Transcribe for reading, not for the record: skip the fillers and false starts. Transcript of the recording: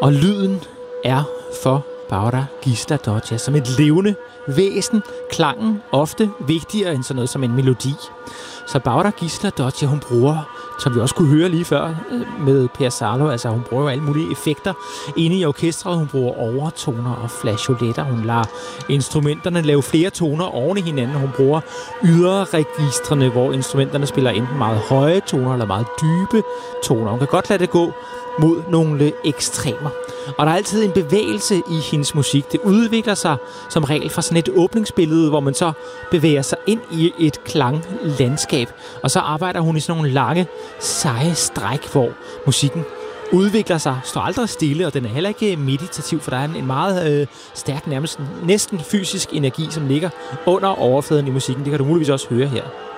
Og lyden er for Bára Gísladóttir som et levende væsen. Klangen ofte vigtigere end sådan noget som en melodi. Så Bára Gísladóttir, hun bruger, som vi også kunne høre lige før med Per Salo, altså hun bruger alle mulige effekter inde i orkestret. Hun bruger overtoner og flageoletter. Hun lader instrumenterne lave flere toner oven i hinanden. Hun bruger yderregistrene, hvor instrumenterne spiller enten meget høje toner eller meget dybe toner. Hun kan godt lade det gå mod nogle ekstremer. Og der er altid en bevægelse i hendes musik. Det udvikler sig som regel fra sådan et åbningsbillede, hvor man så bevæger sig ind i et klanglandskab. Og så arbejder hun i sådan nogle lange, seje stræk, hvor musikken udvikler sig, står aldrig stille, og den er heller ikke meditativ, for der er en meget stærk, næsten fysisk energi, som ligger under overfladen i musikken. Det kan du muligvis også høre her.